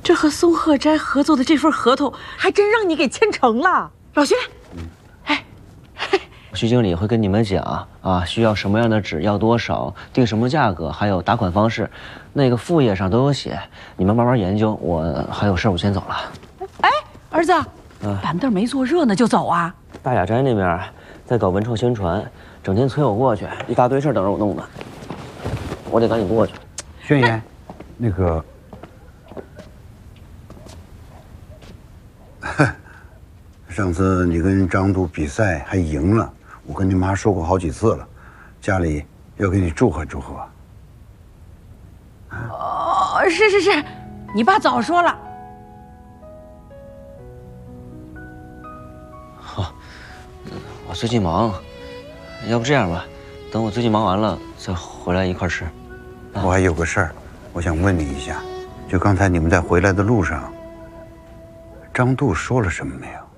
这和松鹤斋合作的这份合同，还真让你给签成了，老薛。 徐经理会跟你们讲啊，需要什么样的纸，要多少，定什么价格，还有打款方式，那个副页上都有写，你们慢慢研究。我还有事，我先走了。 哎，儿子，板凳没坐热呢就走啊？ 大雅斋那边在搞文创宣传，整天催我过去，一大堆事等着我弄呢，我得赶紧过去。 轩辕，那个，上次你跟张度比赛还赢了，我跟你妈说过好几次了，家里要给你祝贺祝贺。 哦，是，你爸早说了。 好，我最近忙，要不这样吧，等我最近忙完了再回来一块吃。 我还有个事儿，我想问你一下，就刚才你们在回来的路上，张度说了什么没有？